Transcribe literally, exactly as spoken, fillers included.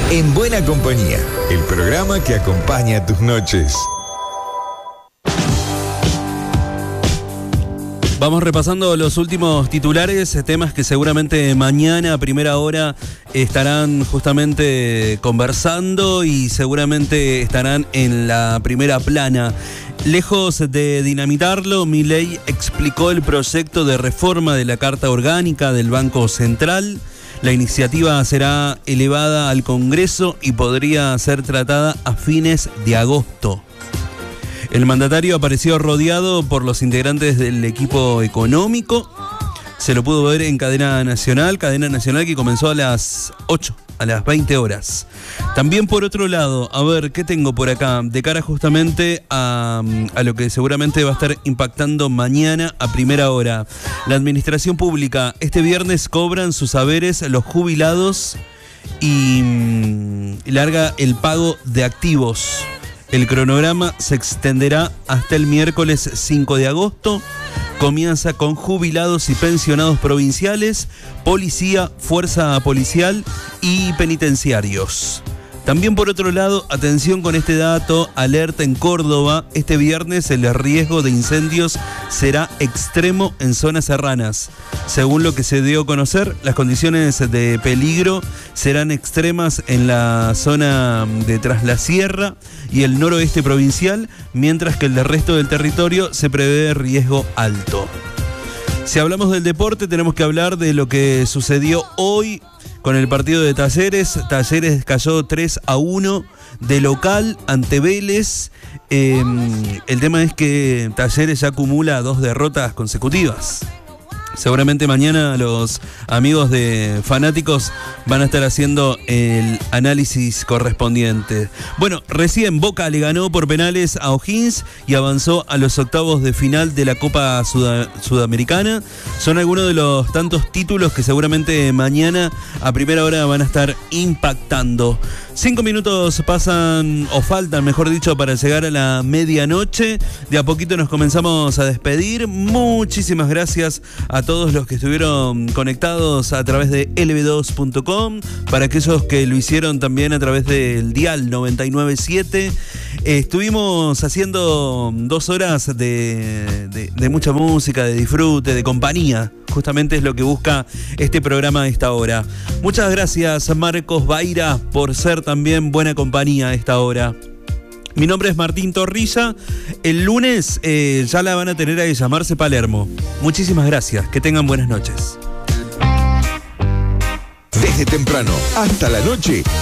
En Buena Compañía, el programa que acompaña tus noches. Vamos repasando los últimos titulares, temas que seguramente mañana a primera hora estarán justamente conversando y seguramente estarán en la primera plana. Lejos de dinamitarlo, Milei explicó el proyecto de reforma de la Carta Orgánica del Banco Central. La iniciativa será elevada al Congreso y podría ser tratada a fines de agosto. El mandatario apareció rodeado por los integrantes del equipo económico. Se lo pudo ver en cadena nacional, cadena nacional que comenzó a las ocho, a las veinte horas. También por otro lado, a ver, ¿qué tengo por acá? De cara justamente a, a lo que seguramente va a estar impactando mañana a primera hora. La administración pública, este viernes cobran sus haberes los jubilados y mm, larga el pago de activos. El cronograma se extenderá hasta el miércoles cinco de agosto. Comienza con jubilados y pensionados provinciales, policía, fuerza policial y penitenciarios. También por otro lado, atención con este dato, alerta en Córdoba, este viernes el riesgo de incendios será extremo en zonas serranas. Según lo que se dio a conocer, las condiciones de peligro serán extremas en la zona de Tras la Sierra y el noroeste provincial, mientras que el del resto del territorio se prevé riesgo alto. Si hablamos del deporte, tenemos que hablar de lo que sucedió hoy con el partido de Talleres. Talleres cayó tres a uno de local ante Vélez. Eh, el tema es que Talleres ya acumula dos derrotas consecutivas. Seguramente mañana los amigos de fanáticos van a estar haciendo el análisis correspondiente. Bueno, recién Boca le ganó por penales a O'Higgins y avanzó a los octavos de final de la Copa Sud- Sudamericana. Son algunos de los tantos títulos que seguramente mañana a primera hora van a estar impactando. Cinco minutos pasan, o faltan, mejor dicho, para llegar a la medianoche. De a poquito nos comenzamos a despedir. Muchísimas gracias a todos los que estuvieron conectados a través de L B dos punto com, para aquellos que lo hicieron también a través del dial noventa y nueve punto siete. Eh, estuvimos haciendo dos horas de, de, de mucha música, de disfrute, de compañía. Justamente es lo que busca este programa a esta hora. Muchas gracias, Marcos Baira, por ser también buena compañía a esta hora. Mi nombre es Martín Torrilla. El lunes eh, ya la van a tener a llamarse Palermo. Muchísimas gracias. Que tengan buenas noches. Desde temprano hasta la noche.